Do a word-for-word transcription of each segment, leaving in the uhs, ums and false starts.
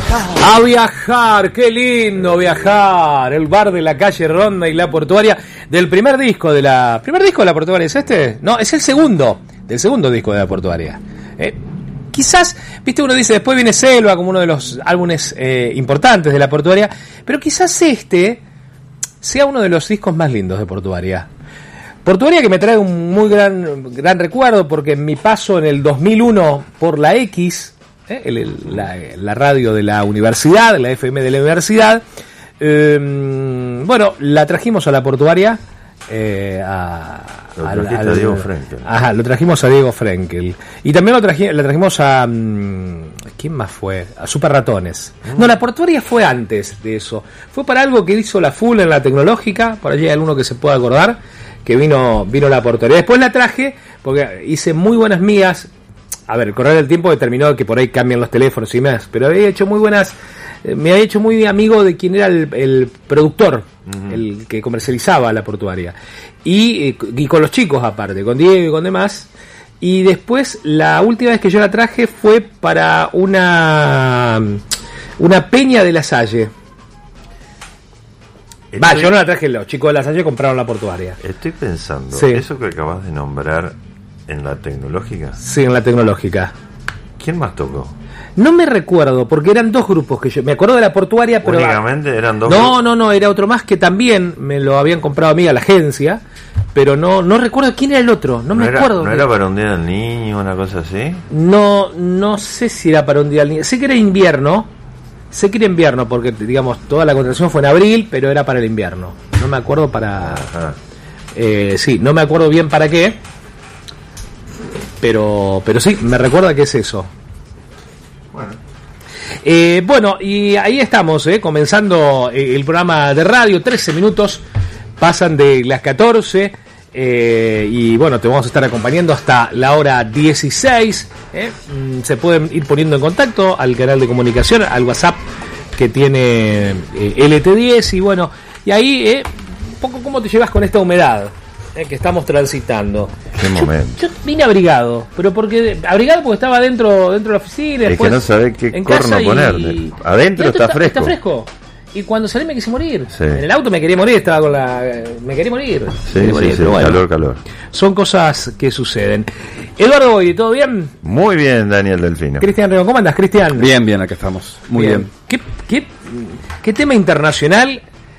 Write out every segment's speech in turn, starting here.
A viajar, qué lindo viajar. El bar de la calle Ronda y la Portuaria. Del primer disco de la... ¿Primer disco de la Portuaria es este? No, es el segundo. Del segundo disco de la Portuaria. Eh, quizás, viste, uno dice, después viene Selva como uno de los álbumes eh, importantes de la Portuaria. Pero quizás este sea uno de los discos más lindos de Portuaria. Portuaria que me trae un muy gran, gran recuerdo, porque en mi paso en el dos mil uno por la X... ¿Eh? El, el, la, la radio de la universidad, la F M de la universidad, eh, bueno, la trajimos a la Portuaria, eh, a, lo al, trajiste al, a Diego Frenkel. Ajá, lo trajimos a Diego Frenkel. Y también lo traji, la trajimos a... ¿Quién más fue? A Super Ratones. Mm. No, la Portuaria fue antes de eso. Fue para algo que hizo la Full en la Tecnológica, por allí hay alguno que se pueda acordar, que vino, vino la Portuaria. Después la traje, porque hice muy buenas migas. A ver, el correr del tiempo determinó que por ahí cambian los teléfonos y más, pero había hecho muy buenas, eh, me había hecho muy amigo de quien era el, el productor, uh-huh. el que comercializaba la Portuaria, y, eh, y con los chicos aparte, con Diego y con demás. Y después, la última vez que yo la traje fue para una una peña de La Salle. Va, yo no la traje, los chicos de La Salle compraron la Portuaria. Estoy pensando, sí. Eso que acabas de nombrar, ¿en la Tecnológica? Sí, en la Tecnológica. ¿Quién más tocó? No me recuerdo, porque eran dos grupos que yo... Me acuerdo de la Portuaria, pero... Únicamente eran dos No, grupos. no, no, era otro más que también me lo habían comprado a mí a la agencia, pero no no recuerdo quién era el otro, no, no me era, acuerdo. ¿No era para un día del niño, una cosa así? No, no sé si era para un día del niño. Sé que era invierno, sé que era invierno, porque, digamos, toda la contratación fue en abril, pero era para el invierno. No me acuerdo para... Eh, sí, no me acuerdo bien para qué. Pero pero sí, me recuerda que es eso. Bueno, eh, bueno y ahí estamos, eh, comenzando el programa de radio. trece minutos pasan de las catorce. Eh, y bueno, te vamos a estar acompañando hasta la hora dieciséis. Eh. Se pueden ir poniendo en contacto al canal de comunicación, al WhatsApp que tiene eh, L T diez. Y bueno, y ahí, eh, un poco cómo te llevas con esta humedad Eh, que estamos transitando. Qué momento. Yo, yo vine abrigado, pero porque abrigado porque estaba dentro dentro de la oficina. Es que no sabés qué corno y, ponerle. Adentro está, está fresco. Está fresco. Y cuando salí me quise morir. Sí. En el auto me quería morir, estaba con la me quería morir. Sí, quería sí, morir, sí, pero bueno, calor, calor. Son cosas que suceden. Eduardo Boy, ¿todo bien? Muy bien, Daniel Delfino. Cristian Rego, ¿cómo andas, Cristian? Bien, bien, acá estamos. Muy bien. bien. ¿Qué, qué, qué tema internacional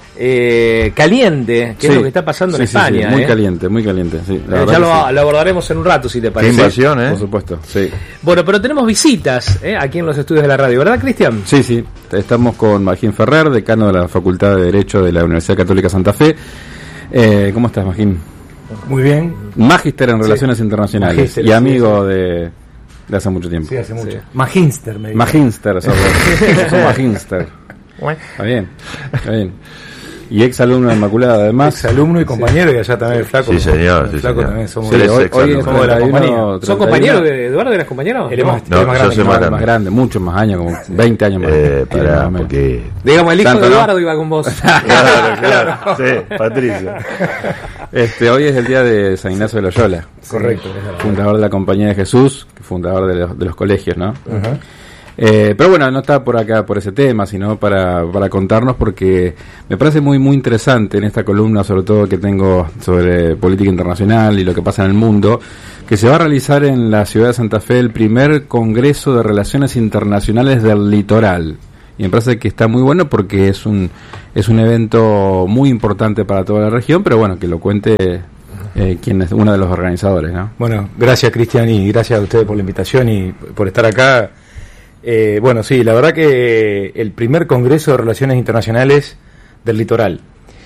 Eh, caliente, que sí, es lo que está pasando sí, en sí, España. Sí, muy eh. caliente, muy caliente. Sí, eh, ya lo, sí. lo abordaremos en un rato, si te parece. Qué invasión, ¿eh? Por supuesto, sí. Bueno, pero tenemos visitas eh, aquí en los estudios de la radio, ¿verdad, Cristian? Sí, sí. Estamos con Magín Ferrer, decano de la Facultad de Derecho de la Universidad Católica Santa Fe. Eh, ¿Cómo estás, Magín? Muy bien. Magíster en Relaciones sí. Internacionales Magíster, y amigo sí, de, de hace mucho tiempo. Sí, hace mucho. Sí. Magínster, me dijo. Magínster, sos Magínster. Está bien, está bien. Y ex alumno de Inmaculada, además. Ex alumno y compañero, sí. Y allá también el Flaco. Sí, señor. El sí, Flaco señor. también somos. Sí, hoy, hoy es somos de la compañía. ¿Son compañeros de Eduardo? ¿Eres compañero? Él es más, no, él es más grande. Yo soy más grande. más grande, muchos más años, como veinte años más. Eh, para, porque... Digamos, el hijo Tanto, de Eduardo ¿no? iba con vos. Claro, claro. Sí, Patricia. Este, hoy es el día de San Ignacio de Loyola. Correcto. Fundador de la Compañía de Jesús, fundador de los, de los colegios, ¿no? Uh-huh. Eh, pero bueno, no está por acá por ese tema, sino para, para contarnos, porque me parece muy muy interesante en esta columna, sobre todo que tengo sobre política internacional y lo que pasa en el mundo, que se va a realizar en la ciudad de Santa Fe el primer Congreso de Relaciones Internacionales del Litoral. Y me parece que está muy bueno porque es un es un evento muy importante para toda la región, pero bueno, que lo cuente eh, quien es uno de los organizadores, ¿no? Bueno, gracias, Cristian, y gracias a ustedes por la invitación y por estar acá. Eh, bueno, sí, la verdad que el primer Congreso de Relaciones Internacionales del Litoral,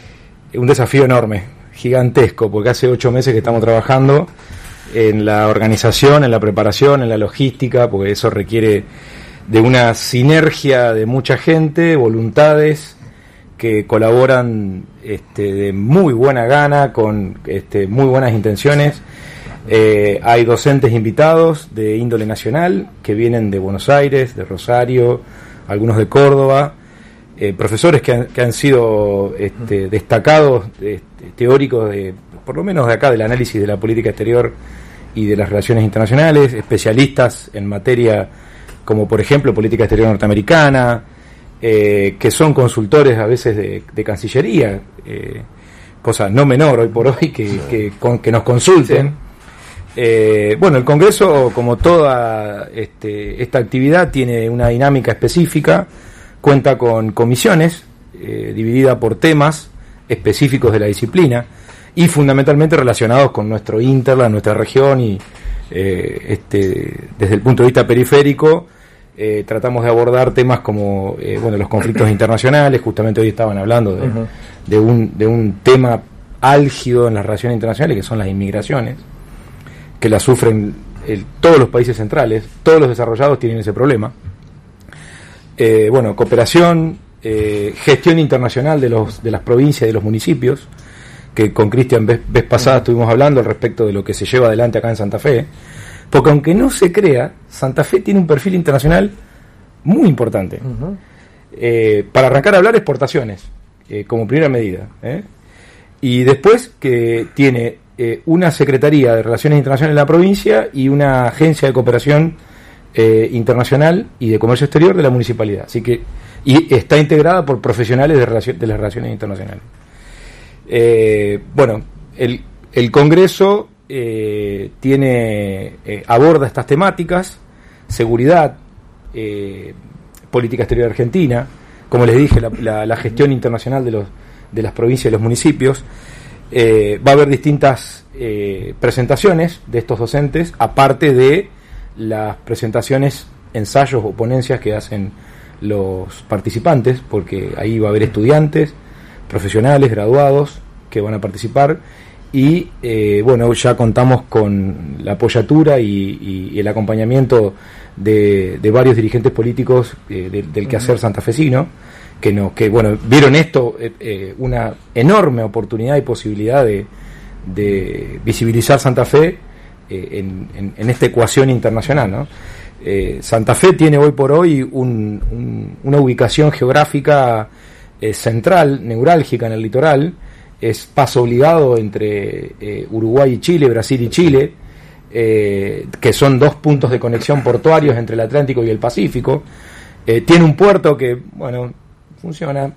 un desafío enorme, gigantesco, porque hace ocho meses que estamos trabajando en la organización, en la preparación, en la logística, porque eso requiere de una sinergia de mucha gente, voluntades que colaboran este, de muy buena gana, con este, muy buenas intenciones. Eh, hay docentes invitados de índole nacional que vienen de Buenos Aires, de Rosario, algunos de Córdoba, eh, profesores que han, que han sido este, destacados este, teóricos de, por lo menos de acá, del análisis de la política exterior y de las relaciones internacionales, especialistas en materia como por ejemplo política exterior norteamericana, eh, que son consultores a veces de, de Cancillería, eh, cosa no menor hoy por hoy, que, que, con, que nos consulten. Sí. Eh, bueno, el Congreso, como toda este, esta actividad, tiene una dinámica específica, cuenta con comisiones, eh, dividida por temas específicos de la disciplina, y fundamentalmente relacionados con nuestro Interla, nuestra región, y eh, este, desde el punto de vista periférico, eh, tratamos de abordar temas como eh, bueno, los conflictos internacionales. Justamente hoy estaban hablando de, uh-huh. de, un, de un tema álgido en las relaciones internacionales, que son las inmigraciones, que la sufren el, todos los países centrales, todos los desarrollados tienen ese problema. Eh, bueno, cooperación, eh, gestión internacional de los de las provincias y de los municipios, que con Cristian vez, vez pasada estuvimos hablando al respecto de lo que se lleva adelante acá en Santa Fe, porque aunque no se crea, Santa Fe tiene un perfil internacional muy importante. Uh-huh. Eh, para arrancar a hablar, exportaciones, eh, como primera medida, ¿eh? Y después que tiene eh, una Secretaría de Relaciones Internacionales en la provincia y una agencia de cooperación eh, internacional y de comercio exterior de la municipalidad. Así que, y está integrada por profesionales de, relacion, de las relaciones internacionales. Eh, bueno, el, el Congreso eh, tiene eh, aborda estas temáticas: seguridad, eh, política exterior argentina, como les dije, la, la, la gestión internacional de los de las provincias y los municipios. Eh, va a haber distintas eh, presentaciones de estos docentes, aparte de las presentaciones, ensayos o ponencias que hacen los participantes, porque ahí va a haber estudiantes, profesionales, graduados que van a participar, y eh, bueno, ya contamos con la apoyatura y, y, y el acompañamiento de, de varios dirigentes políticos eh, de, del quehacer santafesino, que no, que bueno, vieron esto eh, eh, una enorme oportunidad y posibilidad de, de visibilizar Santa Fe eh, en, en, en esta ecuación internacional, ¿no? Eh, Santa Fe tiene hoy por hoy un, un, una ubicación geográfica eh, central, neurálgica en el litoral. Es paso obligado entre eh, Uruguay y Chile, Brasil y Chile, eh, que son dos puntos de conexión portuarios entre el Atlántico y el Pacífico. Eh, tiene un puerto que, bueno, funciona,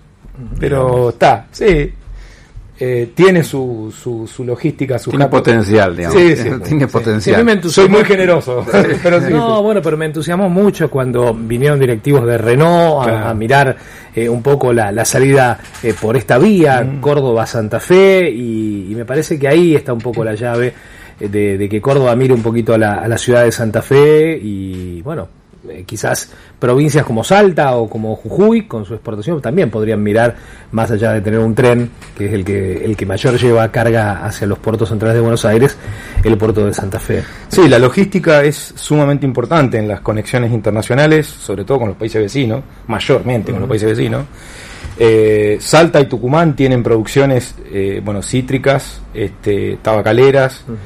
pero está, sí, eh, tiene su, su, su logística, su tiene japo. Potencial, digamos. Sí, sí, tiene sí, potencial. Sí, soy muy generoso. Pero sí, no, bueno, pero me entusiasmó mucho cuando vinieron directivos de Renault a, claro. a mirar eh, un poco la, la salida eh, por esta vía, mm. Córdoba-Santa Fe, y, y me parece que ahí está un poco la llave eh, de, de que Córdoba mire un poquito a la, a la ciudad de Santa Fe, y bueno, Eh, quizás provincias como Salta o como Jujuy con su exportación también podrían mirar, más allá de tener un tren que es el que el que mayor lleva carga hacia los puertos centrales de Buenos Aires, el puerto de Santa Fe. Sí, la logística es sumamente importante en las conexiones internacionales, sobre todo con los países vecinos, mayormente uh-huh. con los países vecinos. Eh, Salta y Tucumán tienen producciones eh, bueno, cítricas, este, tabacaleras, uh-huh.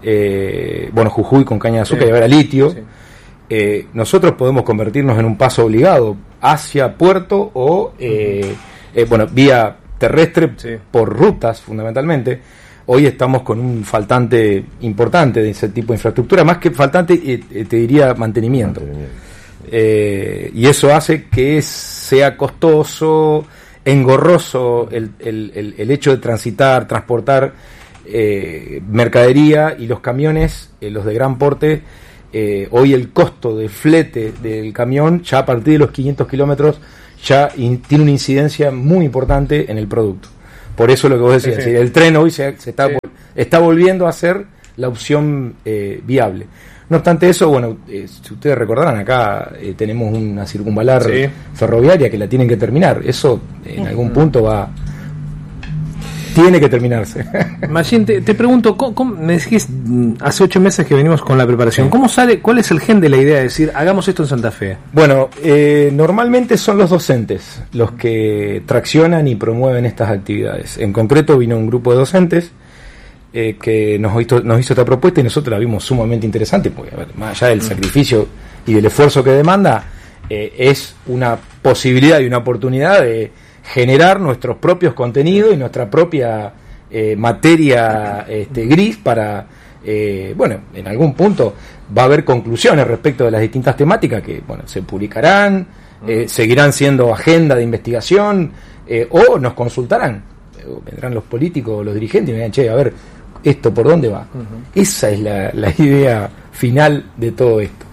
eh, bueno, Jujuy con caña de azúcar, sí. y ahora litio. Sí. Eh, nosotros podemos convertirnos en un paso obligado hacia puerto o eh, uh-huh. eh, bueno, vía terrestre, sí. por rutas fundamentalmente. Hoy estamos con un faltante importante de ese tipo de infraestructura, más que faltante eh, te diría mantenimiento, mantenimiento. Eh, y eso hace que sea costoso, engorroso el, el, el, el hecho de transitar, transportar eh, mercadería, y los camiones, eh, los de gran porte. Eh, hoy el costo de flete del camión, ya a partir de los quinientos kilómetros, ya in, tiene una incidencia muy importante en el producto. Por eso lo que vos decías, sí, sí. el tren hoy se, se está, sí. está volviendo a ser la opción eh, viable. No obstante eso, bueno, eh, si ustedes recordarán, acá eh, tenemos una circunvalar sí. ferroviaria que la tienen que terminar. Eso en uh-huh. algún punto va... tiene que terminarse. Machín, te, te pregunto, ¿cómo, cómo, me decís hace ocho meses que venimos con la preparación, ¿cómo sale, cuál es el gen de la idea de decir, hagamos esto en Santa Fe? Bueno, eh, normalmente son los docentes los que traccionan y promueven estas actividades. En concreto vino un grupo de docentes eh, que nos hizo, nos hizo esta propuesta, y nosotros la vimos sumamente interesante, porque a ver, más allá del sacrificio y del esfuerzo que demanda, eh, es una posibilidad y una oportunidad de generar nuestros propios contenidos y nuestra propia eh, materia este, gris para, eh, bueno, en algún punto va a haber conclusiones respecto de las distintas temáticas que, bueno, se publicarán, eh, seguirán siendo agenda de investigación, eh, o nos consultarán, o vendrán los políticos o los dirigentes y me dirán, che, a ver, ¿esto por dónde va? Uh-huh. Esa es la, la idea final de todo esto.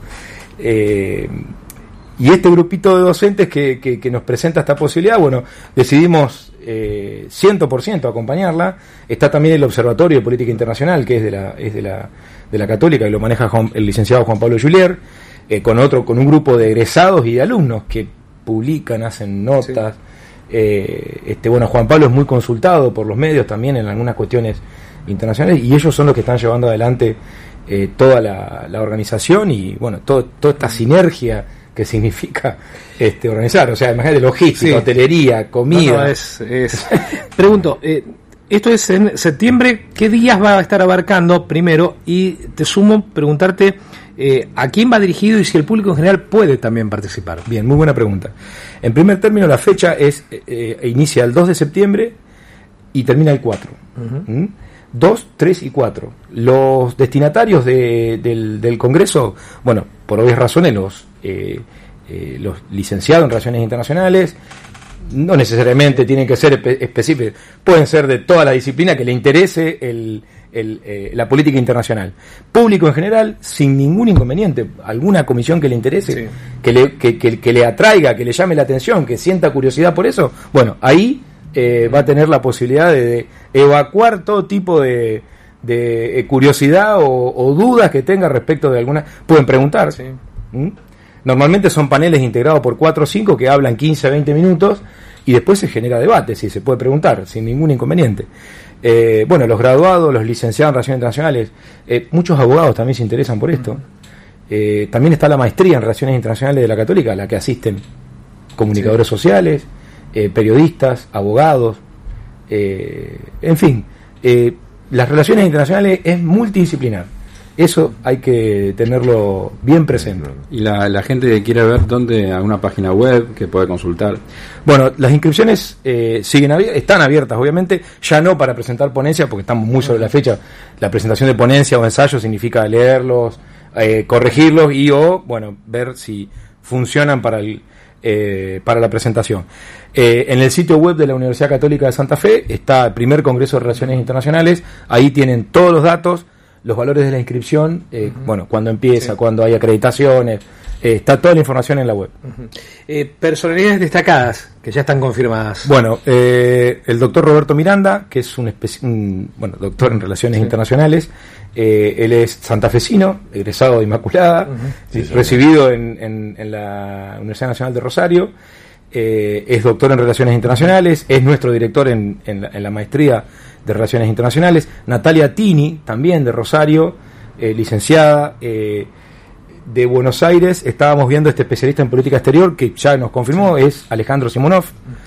Eh, y este grupito de docentes que, que, que nos presenta esta posibilidad, bueno, decidimos eh, cien por ciento acompañarla. Está también el Observatorio de Política Internacional, que es de la, es de la, de la Católica, y lo maneja Juan, el licenciado Juan Pablo Julier, eh, con otro, con un grupo de egresados y de alumnos que publican, hacen notas. Sí. Eh, este, bueno, Juan Pablo es muy consultado por los medios también en algunas cuestiones internacionales, y ellos son los que están llevando adelante eh, toda la, la organización y bueno, todo, toda esta sinergia que significa este organizar, o sea, imagínate logística, sí. hotelería, comida. No, no, es, es... Pregunto, eh, esto es en septiembre, ¿qué días va a estar abarcando primero? Y te sumo preguntarte eh, a quién va dirigido y si el público en general puede también participar. Bien, muy buena pregunta. En primer término, la fecha es eh, inicia el dos de septiembre y termina el cuatro. Uh-huh. ¿Mm? dos, tres y cuatro. Los destinatarios de, del, del Congreso, bueno, por obvias razones, los, eh, eh, los licenciados en Relaciones Internacionales, no necesariamente tienen que ser espe- específicos, pueden ser de toda la disciplina que le interese el, el, eh, la política internacional. Público en general, sin ningún inconveniente, alguna comisión que le interese, sí. que, le, que, que, que le atraiga, que le llame la atención, que sienta curiosidad por eso, bueno, ahí eh, va a tener la posibilidad de, de evacuar todo tipo de, de curiosidad o, o dudas que tenga respecto de alguna. Pueden preguntar. Sí. ¿Mm? Normalmente son paneles integrados por cuatro o cinco que hablan quince a veinte minutos y después se genera debate, si se puede preguntar, sin ningún inconveniente. Eh, bueno, los graduados, los licenciados en Relaciones Internacionales, eh, muchos abogados también se interesan por esto. Eh, también está la maestría en Relaciones Internacionales de la Católica, a la que asisten comunicadores sí. sociales, eh, periodistas, abogados, eh, en fin, eh, las relaciones internacionales es multidisciplinar. Eso hay que tenerlo bien presente. Y la, la gente que quiere ver dónde, alguna página web que puede consultar. Bueno, las inscripciones eh, siguen abier- están abiertas, obviamente, ya no para presentar ponencias, porque estamos muy sobre la fecha. La presentación de ponencia o ensayo significa leerlos, eh, corregirlos y o, bueno, ver si funcionan para el eh, para la presentación. Eh, en el sitio web de la Universidad Católica de Santa Fe está el primer Congreso de Relaciones Internacionales. Ahí tienen todos los datos, los valores de la inscripción, eh, uh-huh. bueno, cuando empieza, sí. cuando hay acreditaciones, eh, está toda la información en la web. Uh-huh. Eh, personalidades destacadas que ya están confirmadas. Bueno, eh, el doctor Roberto Miranda, que es un, espe- un bueno, doctor en Relaciones sí. Internacionales, eh, él es santafesino, egresado de Inmaculada, uh-huh. sí, recibido en, en, en la Universidad Nacional de Rosario, eh, es doctor en Relaciones Internacionales, es nuestro director en, en, la, en la maestría de Relaciones Internacionales. Natalia Tini, también de Rosario, eh, licenciada eh, de Buenos Aires. Estábamos viendo este especialista en política exterior que ya nos confirmó, es Alejandro Simonov.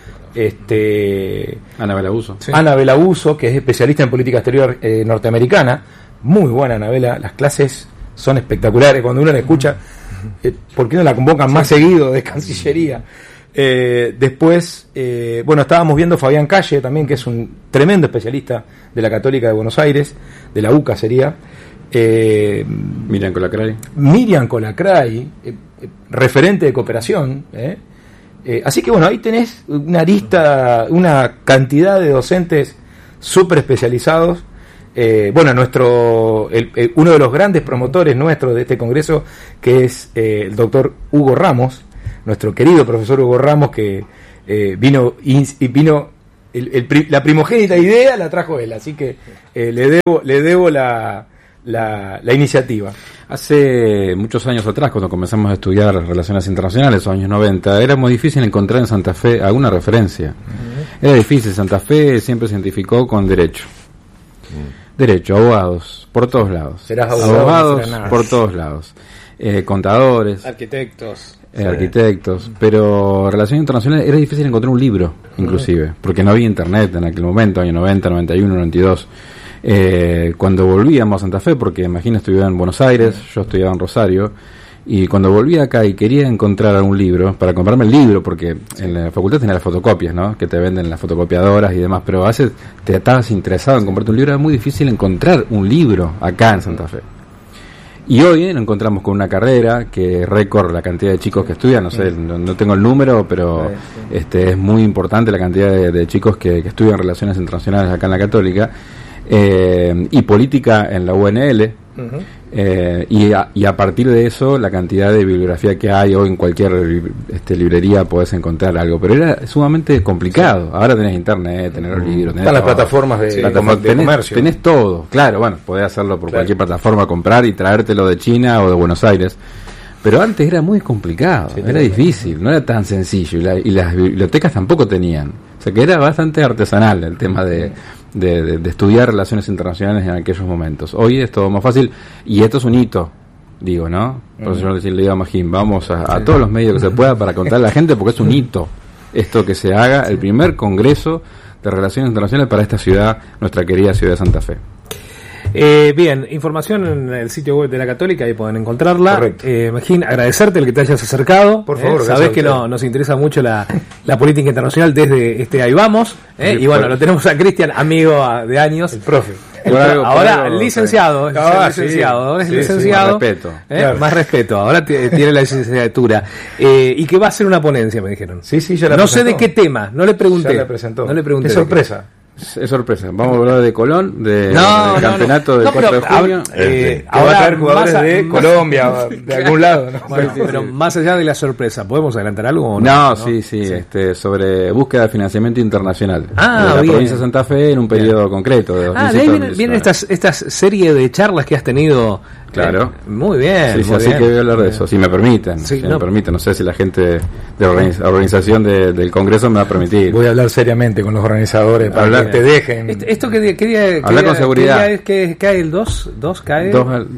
Este, Ana Belabuso. Sí. Ana Belabuso, que es especialista en política exterior eh, norteamericana. Muy buena Anabela, las clases son espectaculares. Cuando uno la escucha, eh, ¿por qué no la convocan más seguido de Cancillería? Eh, después, eh, bueno, estábamos viendo Fabián Calle también, que es un tremendo especialista de la Católica de Buenos Aires, de la U C A sería. Eh, Miriam Colacray. Miriam Colacray, eh, eh, referente de cooperación. Eh. Eh, así que bueno, ahí tenés una lista, una cantidad de docentes súper especializados. Eh, bueno, nuestro el, el, uno de los grandes promotores nuestros de este congreso, que es eh, el doctor Hugo Ramos, nuestro querido profesor Hugo Ramos, que eh, vino y vino el, el, la primogénita idea la trajo él, así que eh, le debo le debo la, la la iniciativa. Hace muchos años atrás, cuando comenzamos a estudiar relaciones internacionales, los años noventa, era muy difícil encontrar en Santa Fe alguna referencia. Uh-huh. Era difícil. Santa Fe siempre se identificó con derecho. Uh-huh. Derecho, abogados, por todos lados. Serás abogado, abogados no por todos lados. Eh, contadores. Arquitectos. Eh, sí. Arquitectos. Pero relaciones internacionales era difícil encontrar un libro, inclusive. Uh-huh. Porque no había internet en aquel momento, año noventa, noventa y uno, noventa y dos. Eh, cuando volvíamos a Santa Fe, porque imagino estudiaba en Buenos Aires, yo estudiaba en Rosario, y cuando volví acá y quería encontrar algún libro, para comprarme el libro, porque en la facultad tenía las fotocopias, ¿no? Que te venden las fotocopiadoras y demás, pero a veces te estabas interesado en comprarte un libro, era muy difícil encontrar un libro acá en Santa Fe. Y hoy nos encontramos con una carrera que récord la cantidad de chicos que estudian, no sé, no, no tengo el número, pero este es muy importante la cantidad de, de chicos que, que estudian Relaciones Internacionales acá en la Católica, eh, y Política en la U N L. Uh-huh. Eh, y, a, y a partir de eso la cantidad de bibliografía que hay hoy en cualquier este, librería podés encontrar algo, pero era sumamente complicado. Sí. Ahora tenés internet, tenés los libros, tenés están las plataformas de, sí, plataforma, de tenés, comercio, tenés todo, claro, bueno, podés hacerlo por claro. cualquier plataforma, comprar y traértelo de China o de Buenos Aires, pero antes era muy complicado, sí, era difícil, no era tan sencillo, y, la, y las bibliotecas tampoco tenían, o sea que era bastante artesanal el tema de De, de, de estudiar relaciones internacionales en aquellos momentos. Hoy es todo más fácil y esto es un hito, digo, ¿no? Por eso yo le digo a Magín, vamos a, a todos los medios que se pueda para contarle a la gente, porque es un hito esto que se haga, el primer congreso de relaciones internacionales para esta ciudad, nuestra querida ciudad de Santa Fe. Eh, bien, información en el sitio web de la Católica, ahí pueden encontrarla. Correcto. Eh, Magín, agradecerte el que te hayas acercado. Por favor, eh, sabés que no, nos interesa mucho la, la política internacional desde este Ahí Vamos. Eh, y bueno, lo tenemos a Cristian, amigo a, de años. El profe. El pro, algo, ahora algo, licenciado, es ah, licenciado, sí, es sí, licenciado. Sí, más respeto. Eh, claro. Más respeto. Ahora t- tiene la licenciatura. Eh, y que va a hacer una ponencia, me dijeron. Sí, sí, ya la No presentó. sé de qué tema, no le pregunté. Ya la presentó. No le pregunté. Qué sorpresa. Es sorpresa. Vamos a hablar de Colón, de, no, del no, campeonato no, del no, cuatro pero, de junio. Eh, ahora va a traer jugadores a, de más, Colombia, de algún lado. ¿No? Bueno, sí, pero sí. Más allá de la sorpresa, ¿podemos adelantar algo o no? No, no, sí, sí, sí. Este, sobre búsqueda de financiamiento internacional. Ah, de la bien. provincia de Santa Fe en un periodo bien. concreto. De ah, de ahí vienen, vienen estas, estas series de charlas que has tenido. Claro. Eh, muy bien. Sí, sí, muy así bien. que voy a hablar de eso, si me permiten. Sí, si no. me permiten, no sé si la gente de organiz- organización de, del Congreso me va a permitir. Voy a hablar seriamente con los organizadores para hablar, que te dejen. ¿Esto, esto qué día? ¿Qué día hablar qué día, con seguridad. ¿Qué día es que cae el dos? ¿dos cae? Dos al,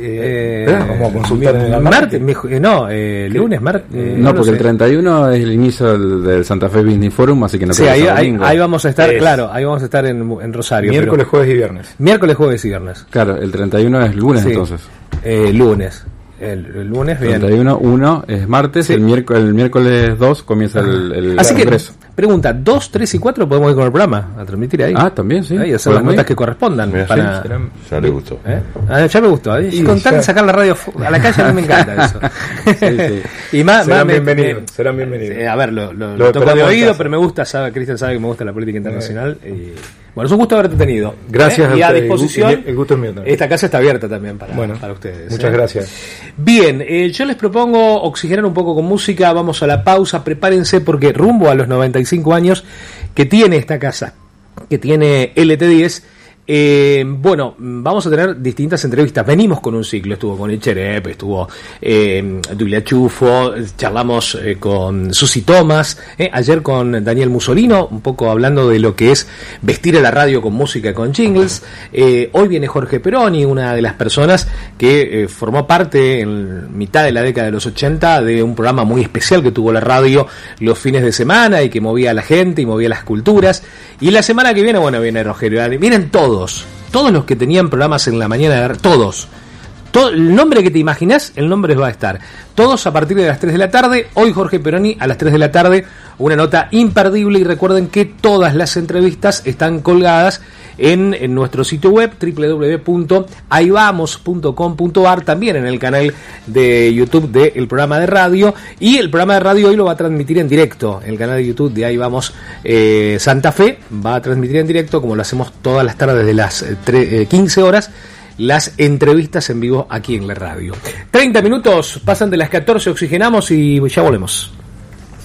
eh, ¿Eh? Vamos a consultar en el martes, martes, no, eh, lunes, martes. Eh, no, no porque sé. el treinta y uno es el inicio del, del Santa Fe Business Forum, así que no sí, creo ahí, que sea ahí, domingo. ahí vamos a estar, es. claro, ahí vamos a estar en, en Rosario. Miércoles, pero, jueves y viernes. Miércoles, jueves y viernes. Claro, el treinta y uno es lunes sí. entonces. Eh, lunes. El, el lunes, bien. treinta y uno, uno es martes, sí. el, miércoles, el miércoles dos comienza el, el Así congreso. Que, pregunta, dos, tres y cuatro podemos ir con el programa a transmitir ahí. Ah, también, sí. Ahí, hacer las notas que correspondan. Mira, para... sí, ya le gustó. ¿Eh? Ah, ya me gustó. ¿eh? Con tal de sacar la radio a la calle a mí me encanta eso. Sí, sí. Y más, serán más bienvenidos. Me, serán bienvenidos. Eh, a ver, lo, lo, lo, lo toco de oído, casa. pero me gusta, sabe, Cristian sabe que me gusta la política internacional. Eh. Bueno, es un gusto haberte tenido. Gracias ¿eh? Y a, a usted, disposición. El, el gusto es mío también. Esta casa está abierta también para, bueno, para ustedes. Muchas ¿eh? gracias. Bien, eh, yo les propongo oxigenar un poco con música. Vamos a la pausa. Prepárense porque rumbo a los noventa y cinco años que tiene esta casa, que tiene L T diez. Eh, bueno, vamos a tener distintas entrevistas. Venimos con un ciclo, estuvo con Echerep, estuvo eh, Dulia Chufo, charlamos eh, con Susi Thomas, eh, ayer con Daniel Musolino, un poco hablando de lo que es vestir a la radio con música, con jingles. Eh, hoy viene Jorge Peroni, una de las personas que eh, formó parte en mitad de la década de los ochenta de un programa muy especial que tuvo la radio los fines de semana y que movía a la gente y movía las culturas. Y la semana que viene, bueno, viene Rogelio Ari. Vienen todos. Todos los que tenían programas en la mañana, todos. Todo, el nombre que te imaginás, el nombre va a estar. Todos a partir de las tres de la tarde. Hoy Jorge Peroni a las tres de la tarde. Una nota imperdible. Y recuerden que todas las entrevistas están colgadas en, en nuestro sitio web doble u doble u doble u punto ahí vamos punto com punto a r. También en el canal de YouTube del programa de radio. Y el programa de radio hoy lo va a transmitir en directo. El canal de YouTube de Ahí Vamos eh, Santa Fe va a transmitir en directo, como lo hacemos todas las tardes de las eh, tre- eh, quince horas. Las entrevistas en vivo aquí en la radio. treinta minutos, pasan de las catorce, oxigenamos y ya volvemos.